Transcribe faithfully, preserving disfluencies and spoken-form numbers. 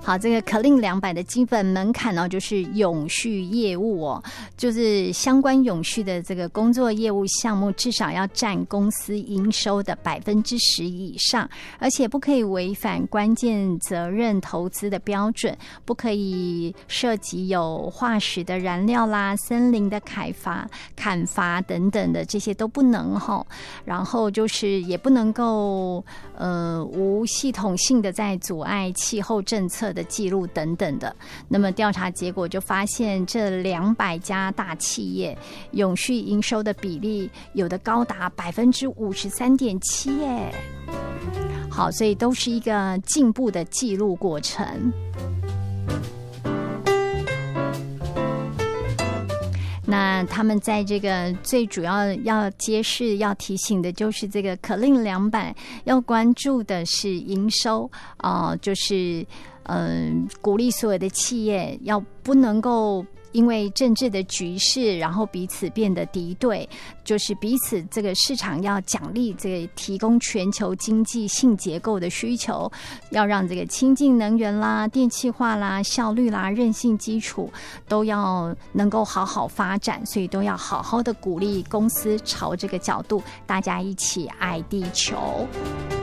好，这个可令两百的基本门槛哦，就是永续业务哦，就是相关永续的这个工作业务项目，至少要占公司营收的百分之十以上，而且不可以违反关键责任投资的标准，不可以涉及有化石的燃料啦、森林的砍伐、砍伐等等的，这些都不能哈。然后就是也不能够呃无系统性的在阻碍气候政策的记录等等的。那么调查结果就发现，这两百家大企业永续营收的比例有的高达百分之五十三点七耶。好，所以都是一个进步的记录过程。那他们在这个最主要要揭示、要提醒的，就是这个可令两百要关注的是营收啊、呃，就是嗯、呃，鼓励所有的企业要不能够因为政治的局势，然后彼此变得敌对，就是彼此这个市场要奖励这个提供全球经济性结构的需求，要让这个清净能源啦、电气化啦、效率啦、韧性基础都要能够好好发展，所以都要好好的鼓励公司朝这个角度，大家一起爱地球。